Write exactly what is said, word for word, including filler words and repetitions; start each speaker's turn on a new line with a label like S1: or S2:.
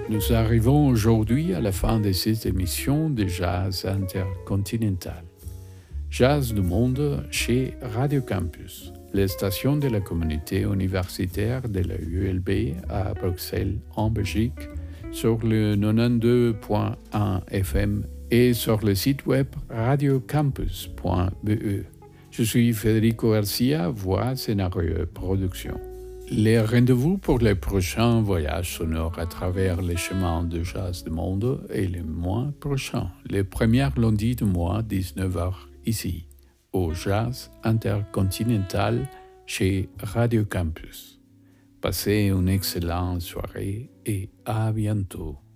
S1: Nous arrivons aujourd'hui à la fin de cette émission de Jazz Intercontinental. Jazz du monde chez Radio Campus, les stations de la communauté universitaire de la U L B à Bruxelles, en Belgique, sur le quatre-vingt-douze point un F M et sur le site web radio campus point b e. Je suis Federico Garcia, voix, scénario, production. Les rendez-vous pour les prochains voyages sonores à travers les chemins de jazz du monde est le mois prochain, le premier lundi du mois, dix-neuf heures, ici, au Jazz Intercontinental chez Radio Campus. Passez une excellente soirée et à bientôt.